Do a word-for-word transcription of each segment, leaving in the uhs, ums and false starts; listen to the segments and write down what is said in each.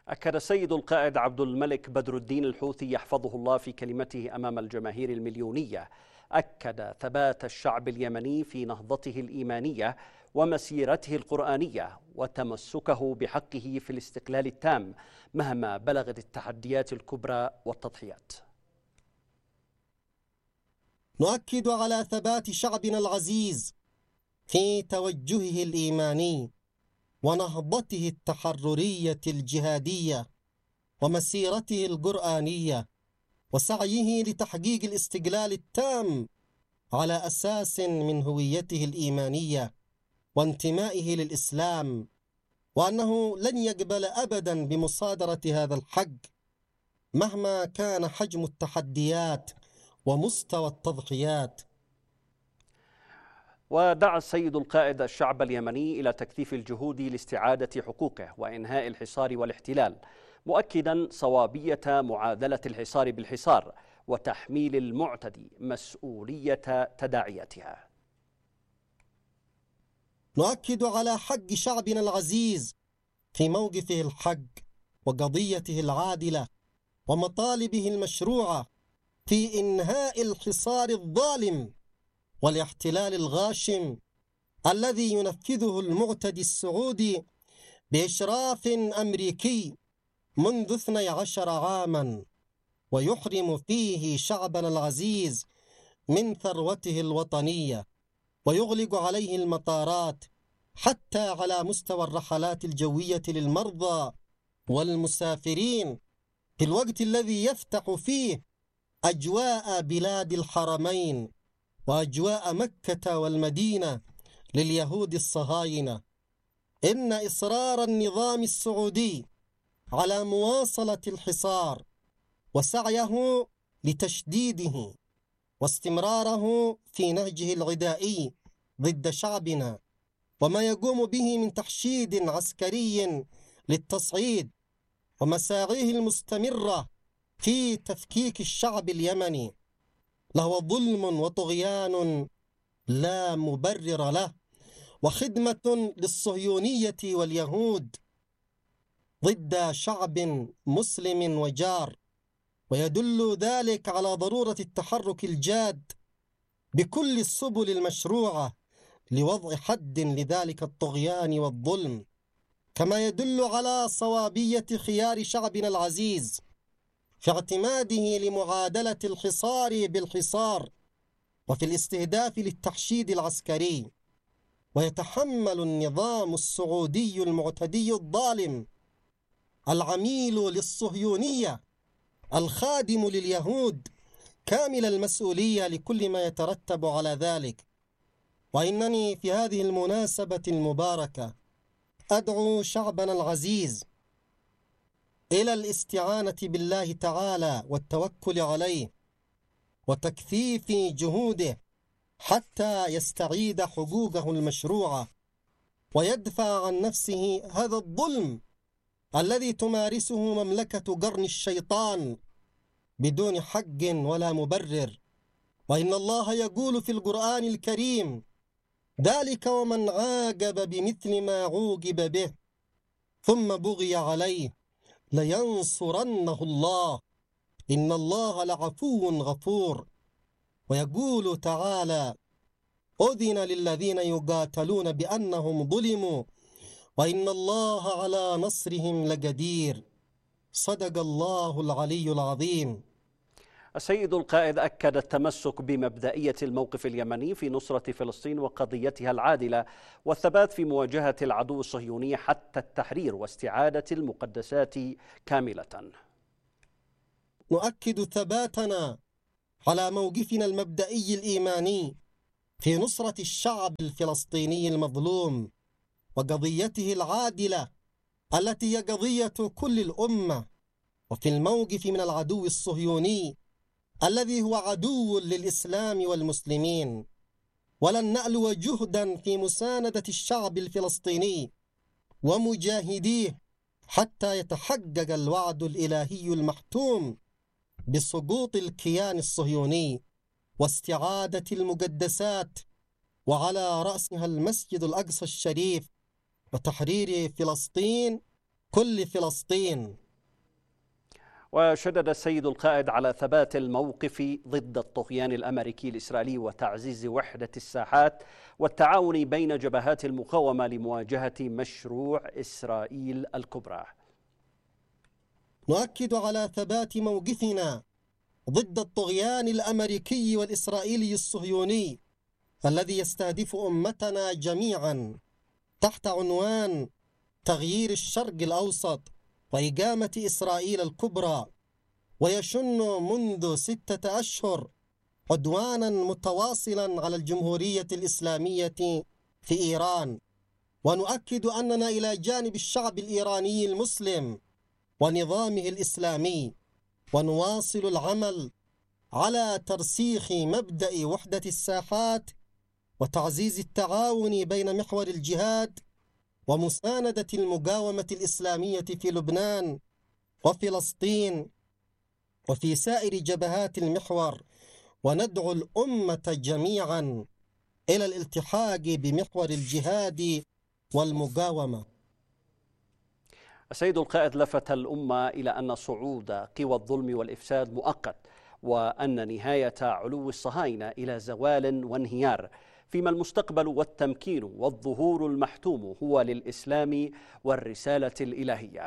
أكد السيد القائد عبد الملك بدر الدين الحوثي يحفظه الله في كلمته أمام الجماهير المليونية، أكد ثبات الشعب اليمني في نهضته الإيمانية ومسيرته القرآنية وتمسكه بحقه في الاستقلال التام مهما بلغت التحديات الكبرى والتضحيات. نؤكد على ثبات شعبنا العزيز في توجهه الإيماني ونهضته التحررية الجهادية ومسيرته القرآنية وسعيه لتحقيق الاستقلال التام على أساس من هويته الإيمانية وانتمائه للإسلام، وأنه لن يقبل أبدا بمصادرة هذا الحق مهما كان حجم التحديات ومستوى التضحيات. ودعا السيد القائد الشعب اليمني إلى تكثيف الجهود لاستعادة حقوقه وإنهاء الحصار والاحتلال، مؤكدا صوابية معادلة الحصار بالحصار وتحميل المعتدي مسؤولية تداعياتها. نؤكد على حق شعبنا العزيز في موقفه الحق وقضيته العادلة ومطالبه المشروعة في إنهاء الحصار الظالم والاحتلال الغاشم الذي ينفذه المعتدي السعودي بإشراف أمريكي منذ اثني عشر عاما، ويحرم فيه شعبنا العزيز من ثروته الوطنية ويغلق عليه المطارات حتى على مستوى الرحلات الجوية للمرضى والمسافرين، في الوقت الذي يفتح فيه أجواء بلاد الحرمين وأجواء مكة والمدينة لليهود الصهاينة. إن إصرار النظام السعودي على مواصلة الحصار وسعيه لتشديده واستمراره في نهجه العدائي ضد شعبنا وما يقوم به من تحشيد عسكري للتصعيد ومساعيه المستمرة في تفكيك الشعب اليمني لهو ظلم وطغيان لا مبرر له وخدمة للصهيونية واليهود ضد شعب مسلم وجار، ويدل ذلك على ضرورة التحرك الجاد بكل السبل المشروعة لوضع حد لذلك الطغيان والظلم، كما يدل على صوابية خيار شعبنا العزيز في اعتماده لمعادلة الحصار بالحصار وفي الاستهداف للتحشيد العسكري. ويتحمل النظام السعودي المعتدي الظالم العميل للصهيونية الخادم لليهود كامل المسؤولية لكل ما يترتب على ذلك. وإنني في هذه المناسبة المباركة أدعو شعبنا العزيز إلى الاستعانة بالله تعالى والتوكل عليه وتكثيف جهوده حتى يستعيد حقوقه المشروعة ويدفع عن نفسه هذا الظلم الذي تمارسه مملكة قرن الشيطان بدون حق ولا مبرر. وإن الله يقول في القرآن الكريم: ذلك ومن عاقب بمثل ما عوقب به ثم بغي عليه لينصرنه الله إن الله لعفو غفور. ويقول تعالى: أذن للذين يقاتلون بأنهم ظلموا وإن الله على نصرهم لقدير. صدق الله العلي العظيم. السيد القائد أكد التمسك بمبدئية الموقف اليمني في نصرة فلسطين وقضيتها العادلة والثبات في مواجهة العدو الصهيوني حتى التحرير واستعادة المقدسات كاملة. نؤكد ثباتنا على موقفنا المبدئي الإيماني في نصرة الشعب الفلسطيني المظلوم وقضيته العادلة التي هي قضية كل الأمة، وفي الموقف من العدو الصهيوني الذي هو عدو للإسلام والمسلمين. ولن نألو جهدا في مساندة الشعب الفلسطيني ومجاهديه حتى يتحقق الوعد الإلهي المحتوم بسقوط الكيان الصهيوني واستعادة المقدسات وعلى رأسها المسجد الأقصى الشريف وتحرير فلسطين كل فلسطين. وشدد السيد القائد على ثبات الموقف ضد الطغيان الأمريكي الإسرائيلي وتعزيز وحدة الساحات والتعاون بين جبهات المقاومة لمواجهة مشروع إسرائيل الكبرى. نؤكد على ثبات موقفنا ضد الطغيان الأمريكي والإسرائيلي الصهيوني الذي يستهدف أمتنا جميعا تحت عنوان تغيير الشرق الأوسط وإقامة إسرائيل الكبرى، ويشن منذ ستة أشهر عدوانا متواصلا على الجمهورية الإسلامية في إيران. ونؤكد أننا إلى جانب الشعب الإيراني المسلم ونظامه الإسلامي، ونواصل العمل على ترسيخ مبدأ وحدة الساحات وتعزيز التعاون بين محور الجهاد ومساندة المقاومة الإسلامية في لبنان وفلسطين وفي سائر جبهات المحور، وندعو الأمة جميعا إلى الالتحاق بمحور الجهاد والمقاومة. السيد القائد لفت الأمة إلى أن صعود قوى الظلم والإفساد مؤقت، وأن نهاية علو الصهاينة إلى زوال وانهيار، فيما المستقبل والتمكين والظهور المحتوم هو للإسلام والرسالة الإلهية.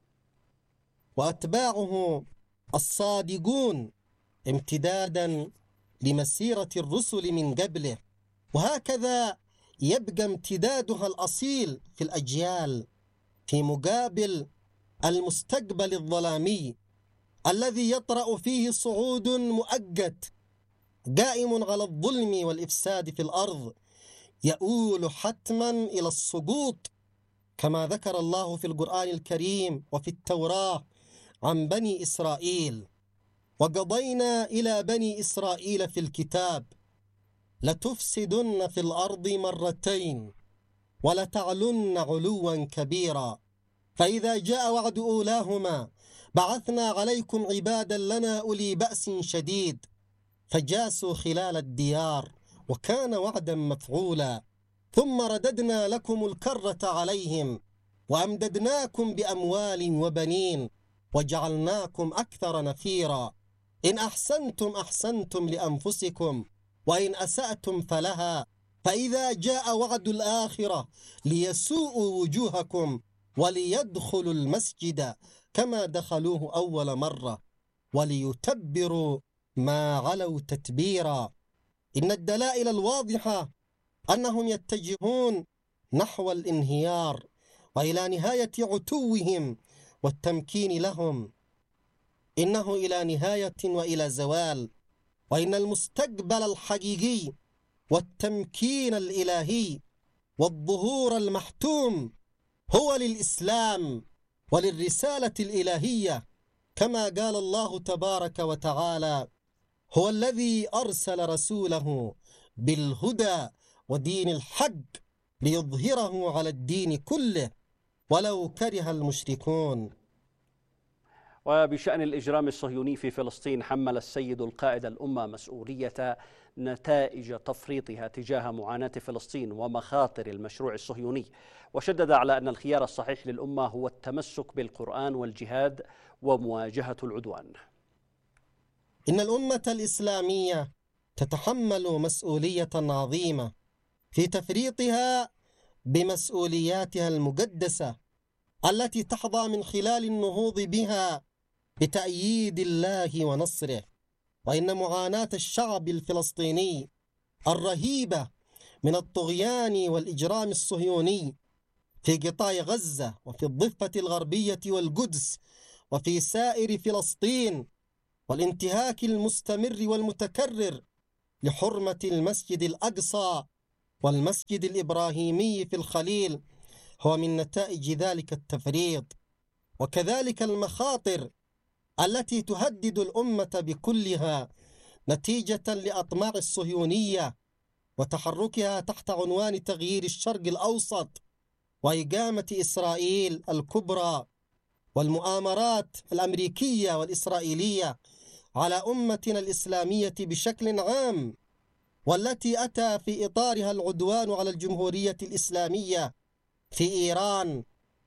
وأتباعه الصادقون امتدادا لمسيرة الرسل من قبله، وهكذا يبقى امتدادها الأصيل في الأجيال في مقابل المستقبل الظلامي الذي يطرأ فيه صعود مؤقت قائم على الظلم والإفساد في الأرض، يؤول حتما إلى السقوط، كما ذكر الله في القرآن الكريم وفي التوراة عن بني إسرائيل: وقضينا إلى بني إسرائيل في الكتاب لتفسدن في الأرض مرتين ولتعلن علوا كبيرا، فإذا جاء وعد أولاهما بعثنا عليكم عبادا لنا أولي بأس شديد فجاسوا خلال الديار وكان وعدا مفعولا، ثم رددنا لكم الكرة عليهم وأمددناكم بأموال وبنين وجعلناكم أكثر نفيرا، إن أحسنتم أحسنتم لأنفسكم وإن أسأتم فلها، فإذا جاء وعد الآخرة ليسوءوا وجوهكم وليدخلوا المسجد كما دخلوه أول مرة وليتبروا ما علوا تتبيرا. إن الدلائل الواضحة أنهم يتجهون نحو الانهيار وإلى نهاية عتوهم والتمكين لهم، إنه إلى نهاية وإلى زوال، وإن المستقبل الحقيقي والتمكين الإلهي والظهور المحتوم هو للإسلام وللرسالة الإلهية، كما قال الله تبارك وتعالى: هو الذي أرسل رسوله بالهدى ودين الحق ليظهره على الدين كله ولو كره المشركون. وبشأن الإجرام الصهيوني في فلسطين، حمل السيد القائد الأمة مسؤولية نتائج تفريطها تجاه معاناة فلسطين ومخاطر المشروع الصهيوني، وشدد على أن الخيار الصحيح للأمة هو التمسك بالقرآن والجهاد ومواجهة العدوان. إن الأمة الإسلامية تتحمل مسؤولية عظيمة في تفريطها بمسؤولياتها المقدسة التي تحظى من خلال النهوض بها بتأييد الله ونصره. وإن معاناة الشعب الفلسطيني الرهيبة من الطغيان والإجرام الصهيوني في قطاع غزة وفي الضفة الغربية والقدس وفي سائر فلسطين، والانتهاك المستمر والمتكرر لحرمة المسجد الأقصى والمسجد الإبراهيمي في الخليل، هو من نتائج ذلك التفريط. وكذلك المخاطر التي تهدد الأمة بكلها نتيجة لأطماع الصهيونية وتحركها تحت عنوان تغيير الشرق الأوسط وإقامة إسرائيل الكبرى، والمؤامرات الأمريكية والإسرائيلية على أمتنا الإسلامية بشكل عام، والتي أتى في إطارها العدوان على الجمهورية الإسلامية في إيران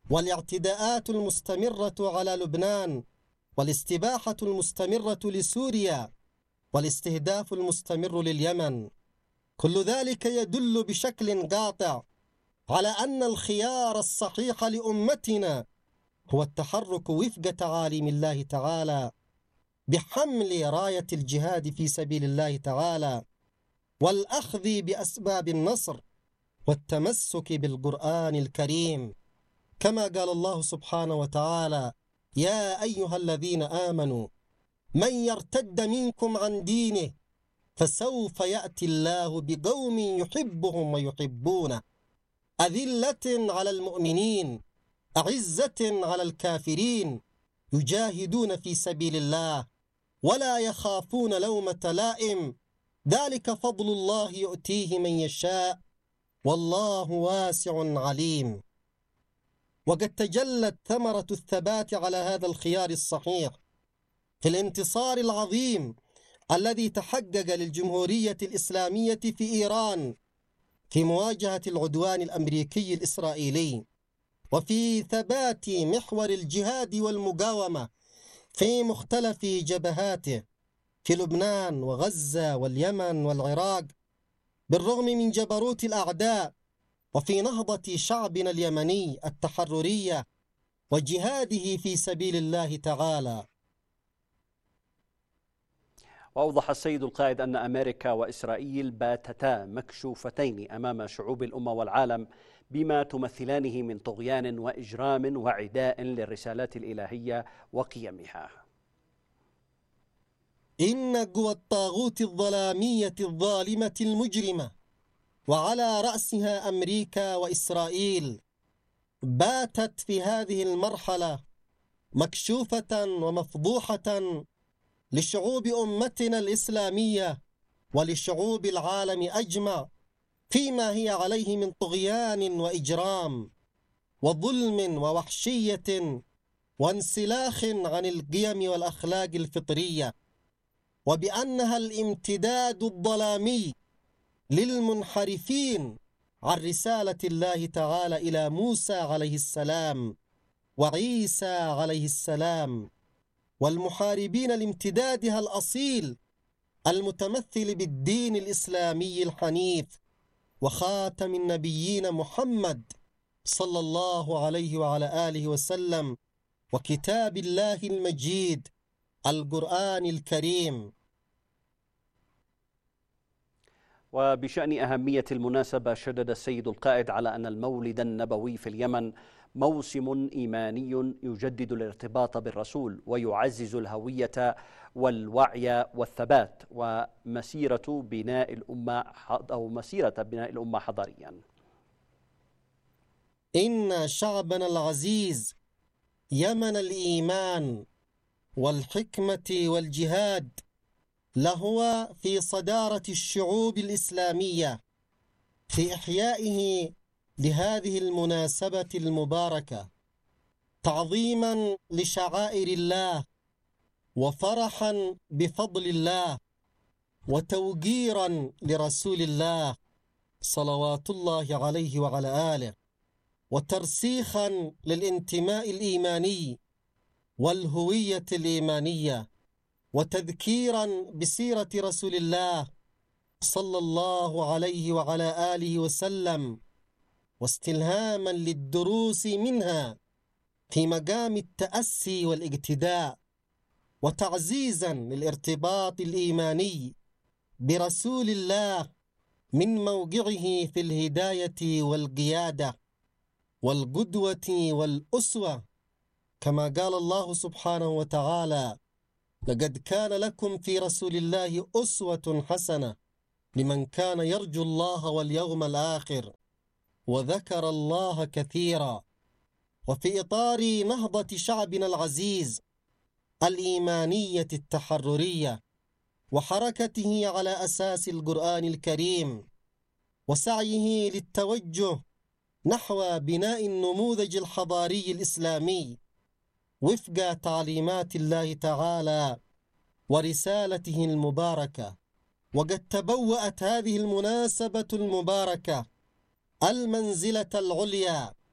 والاعتداءات المستمرة على لبنان، والاستباحة المستمرة لسوريا، والاستهداف المستمر لليمن، كل ذلك يدل بشكل قاطع على أن الخيار الصحيح لأمتنا هو التحرك وفق تعاليم الله تعالى بحمل راية الجهاد في سبيل الله تعالى، والأخذ بأسباب النصر، والتمسك بالقرآن الكريم، كما قال الله سبحانه وتعالى: يا أيها الذين آمنوا من يرتد منكم عن دينه فسوف يأتي الله بقوم يحبهم ويحبونه أذلة على المؤمنين أعزة على الكافرين يجاهدون في سبيل الله ولا يخافون لومة لائم ذلك فضل الله يؤتيه من يشاء والله واسع عليم. وقد تجلت ثمرة الثبات على هذا الخيار الصحيح في الانتصار العظيم الذي تحقق للجمهورية الإسلامية في إيران في مواجهة العدوان الأمريكي الإسرائيلي، وفي ثبات محور الجهاد والمقاومة في مختلف جبهاته في لبنان وغزة واليمن والعراق، بالرغم من جبروت الأعداء، وفي نهضة شعبنا اليمني التحررية وجهاده في سبيل الله تعالى. وأوضح السيد القائد أن أمريكا وإسرائيل باتتا مكشوفتين أمام شعوب الأمة والعالم بما تمثلانه من طغيان وإجرام وعداء للرسالات الإلهية وقيمها. إن قوى الطاغوت الظلامية الظالمة المجرمة وعلى رأسها أمريكا وإسرائيل باتت في هذه المرحلة مكشوفة ومفضوحة لشعوب أمتنا الإسلامية ولشعوب العالم أجمع فيما هي عليه من طغيان وإجرام وظلم ووحشية وانسلاخ عن القيم والأخلاق الفطرية، وبأنها الامتداد الظلامي للمنحرفين عن رسالة الله تعالى إلى موسى عليه السلام وعيسى عليه السلام، والمحاربين لامتدادها الأصيل المتمثل بالدين الإسلامي الحنيف وخاتم النبيين محمد صلى الله عليه وعلى آله وسلم وكتاب الله المجيد القرآن الكريم. وبشأن أهمية المناسبة شدد السيد القائد على أن المولد النبوي في اليمن موسم إيماني يجدد الارتباط بالرسول ويعزز الهوية والوعي والثبات ومسيرة بناء الأمة أو مسيرة بناء الأمة حضاريا. إن شعبنا العزيز يمن الإيمان والحكمة والجهاد لهو في صدارة الشعوب الإسلامية في إحيائه لهذه المناسبة المباركة تعظيما لشعائر الله وفرحا بفضل الله وتوقيرا لرسول الله صلوات الله عليه وعلى آله، وترسيخا للانتماء الإيماني والهوية الإيمانية، وتذكيرا بسيرة رسول الله صلى الله عليه وعلى آله وسلم، واستلهاما للدروس منها في مقام التأسي والاقتداء، وتعزيزا للارتباط الإيماني برسول الله من موقعه في الهداية والقيادة والقدوة والأسوة، كما قال الله سبحانه وتعالى: لقد كان لكم في رسول الله أسوة حسنة لمن كان يرجو الله واليوم الآخر وذكر الله كثيرا. وفي إطار نهضة شعبنا العزيز الإيمانية التحررية وحركته على أساس القرآن الكريم وسعيه للتوجه نحو بناء النموذج الحضاري الإسلامي وفق تعليمات الله تعالى ورسالته المباركة، وقد تبوأت هذه المناسبة المباركة المنزلة العليا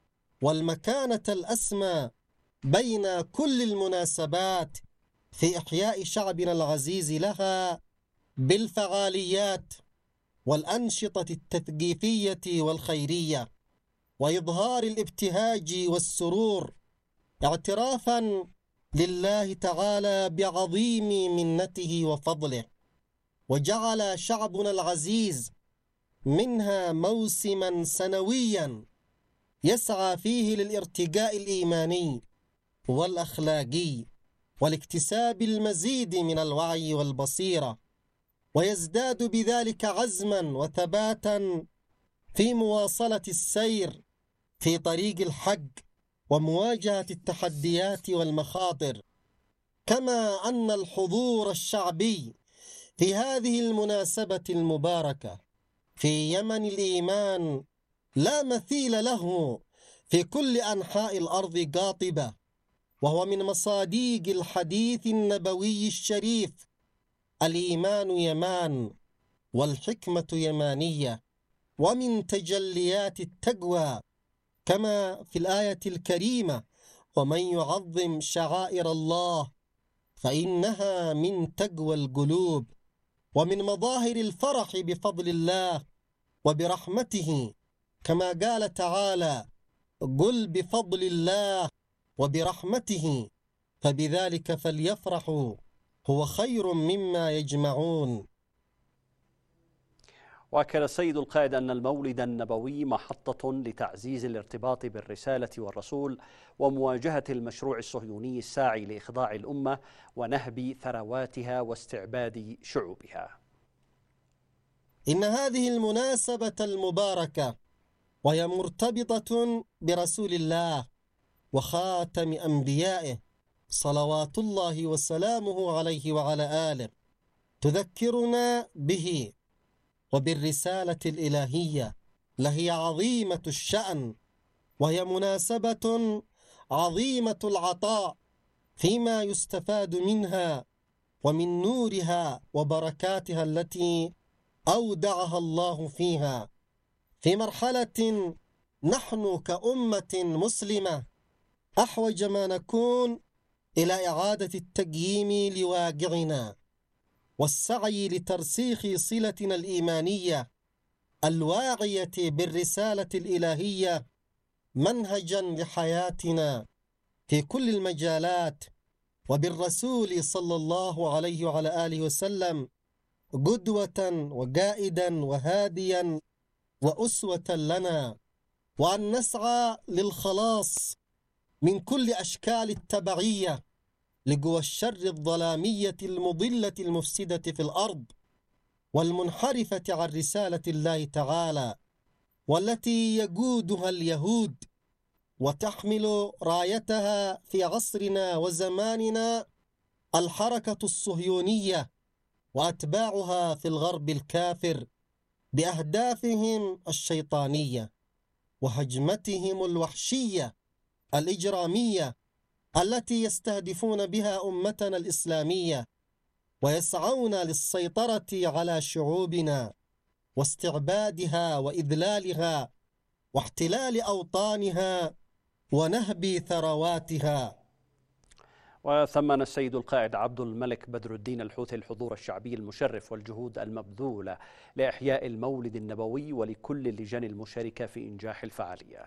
والمكانة الأسمى بين كل المناسبات في إحياء شعبنا العزيز لها بالفعاليات والأنشطة التثقيفية والخيرية، وإظهار الابتهاج والسرور، اعترافا لله تعالى بعظيم منته وفضله. وجعل شعبنا العزيز منها موسما سنويا يسعى فيه للارتقاء الإيماني والأخلاقي والاكتساب المزيد من الوعي والبصيرة، ويزداد بذلك عزما وثباتا في مواصلة السير في طريق الحق ومواجهة التحديات والمخاطر. كما أن الحضور الشعبي في هذه المناسبة المباركة في يمن الإيمان لا مثيل له في كل أنحاء الأرض قاطبة، وهو من مصادق الحديث النبوي الشريف: الإيمان يمان والحكمة يمانية. ومن تجليات التقوى كما في الآية الكريمة: ومن يعظم شعائر الله فإنها من تقوى القلوب. ومن مظاهر الفرح بفضل الله وبرحمته كما قال تعالى: قل بفضل الله وبرحمته فبذلك فليفرحوا هو خير مما يجمعون. وأكد السيد القائد أن المولد النبوي محطة لتعزيز الارتباط بالرسالة والرسول ومواجهة المشروع الصهيوني الساعي لإخضاع الأمة ونهب ثرواتها واستعباد شعوبها. إن هذه المناسبة المباركة وهي مرتبطة برسول الله وخاتم أنبيائه صلوات الله وسلامه عليه وعلى آله تذكرنا به وبالرسالة الإلهية، لهي عظيمة الشأن، وهي مناسبة عظيمة العطاء فيما يستفاد منها ومن نورها وبركاتها التي أودعها الله فيها، في مرحلة نحن كأمة مسلمة أحوج ما نكون إلى إعادة التقييم لواقعنا والسعي لترسيخ صلتنا الإيمانية الواعية بالرسالة الإلهية منهجا لحياتنا في كل المجالات، وبالرسول صلى الله عليه وعلى آله وسلم قدوة وقائدا وهاديا وأسوة لنا، وأن نسعى للخلاص من كل أشكال التبعية لقوى الشر الظلامية المضلة المفسدة في الأرض والمنحرفة عن رسالة الله تعالى، والتي يقودها اليهود وتحمل رايتها في عصرنا وزماننا الحركة الصهيونية وأتباعها في الغرب الكافر بأهدافهم الشيطانية وهجمتهم الوحشية الإجرامية التي يستهدفون بها أمتنا الإسلامية، ويسعون للسيطرة على شعوبنا واستعبادها وإذلالها واحتلال أوطانها ونهب ثرواتها. وثمن السيد القائد عبد الملك بدر الدين الحوثي الحضور الشعبي المشرف والجهود المبذولة لإحياء المولد النبوي ولكل اللجان المشاركة في إنجاح الفعالية.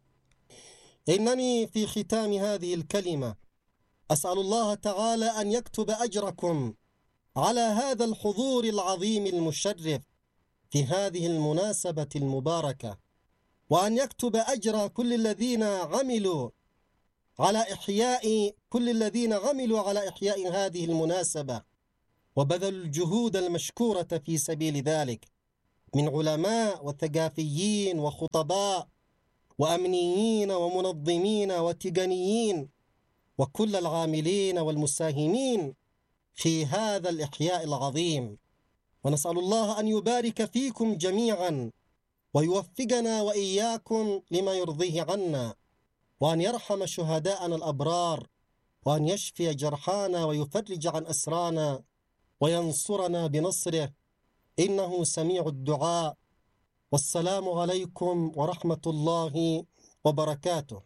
إنني في ختام هذه الكلمة أسأل الله تعالى أن يكتب أجركم على هذا الحضور العظيم المشرف في هذه المناسبة المباركة، وأن يكتب أجر كل الذين عملوا على إحياء كل الذين عملوا على إحياء هذه المناسبة وبذلوا الجهود المشكورة في سبيل ذلك من علماء وثقافيين وخطباء وأمنيين ومنظمين وتقنيين وكل العاملين والمساهمين في هذا الإحياء العظيم. ونسأل الله أن يبارك فيكم جميعا ويوفقنا وإياكم لما يرضيه عنا، وأن يرحم شهداءنا الأبرار، وأن يشفي جرحانا ويفرج عن أسرانا وينصرنا بنصره، إنه سميع الدعاء. والسلام عليكم ورحمة الله وبركاته.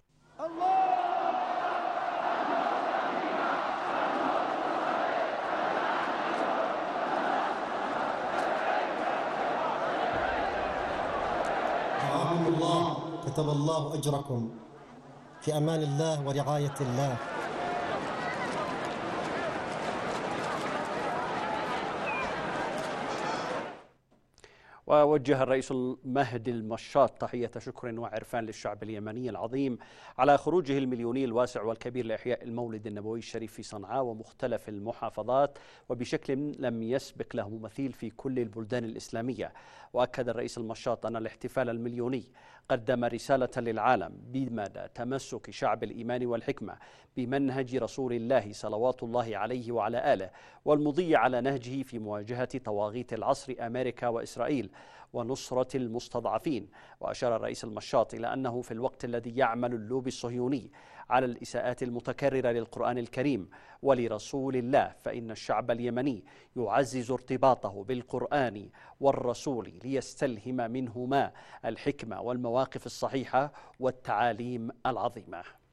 دعاكم الله، كتب الله أجركم. في أمان الله ورعاية الله. ووجه الرئيس المهدي المشاط تحية شكر وعرفان للشعب اليمني العظيم على خروجه المليوني الواسع والكبير لإحياء المولد النبوي الشريف في صنعاء ومختلف المحافظات وبشكل لم يسبق له مثيل في كل البلدان الإسلامية. وأكد الرئيس المشاط أن الاحتفال المليوني قدم رسالة للعالم بمدى تمسك شعب الإيمان والحكمة بمنهج رسول الله صلوات الله عليه وعلى آله، والمضي على نهجه في مواجهة طواغيت العصر أمريكا وإسرائيل ونصرة المستضعفين. وأشار الرئيس المشاط إلى أنه في الوقت الذي يعمل اللوبي الصهيوني على الإساءات المتكررة للقرآن الكريم ولرسول الله، فإن الشعب اليمني يعزز ارتباطه بالقرآن والرسول ليستلهم منهما الحكمة والمواقف الصحيحة والتعاليم العظيمة.